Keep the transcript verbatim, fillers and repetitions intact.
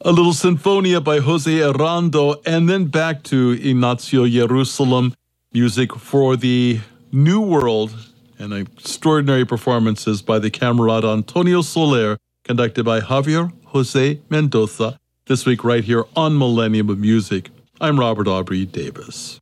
A little Sinfonia by Jose Arando, and then back to Ignacio Jerusalem, music for the New World, and extraordinary performances by the Camerata Antonio Soler, conducted by Javier Jose Mendoza, this week right here on Millennium of Music. I'm Robert Aubrey Davis.